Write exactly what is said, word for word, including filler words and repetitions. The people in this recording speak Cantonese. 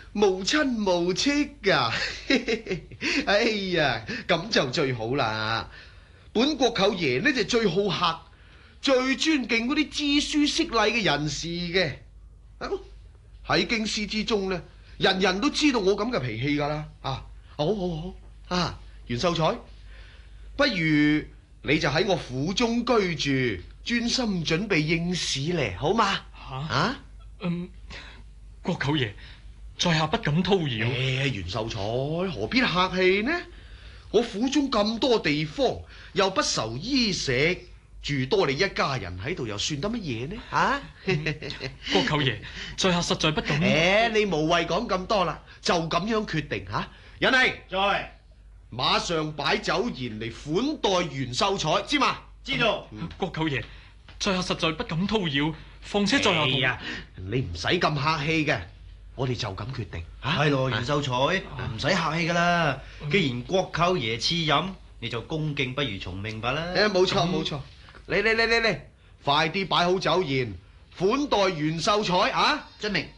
無親無戚噶。哎呀，咁就最好啦。本國舅爺呢就最好客，最尊敬嗰啲知書識禮嘅人士嘅。喺京師之中呢，人人都知道我咁嘅脾氣噶啦。啊，好好好啊，袁秀才，不如你就喺我府中居住，專心準備應試咧，好嘛？ 吓啊？ 嗯，國舅爺，在下不敢叨擾。 誒，袁秀才，何必客氣呢？我府中咁多地方，又不愁衣食，住多你一家人喺度，又算得乜嘢呢？啊？ 嗯、國舅爺，在下實在不敢。 誒，你無謂講咁多啦，就咁樣決定吓。人嚟， 在， 馬上擺酒筵嚟款待袁秀才，知嘛？ 知道。 嗯、國舅爺，在下實在不敢叨擾，況且在下同。 啊，你唔使咁客氣嘅，我哋就咁決定。 係咯，袁秀才，唔使客氣噶啦。既然國舅爺賜飲，你就恭敬不如從命吧啦。 誒，冇錯冇錯，嚟嚟嚟嚟嚟，快啲擺好酒筵，款待袁秀才啊！ 遵命。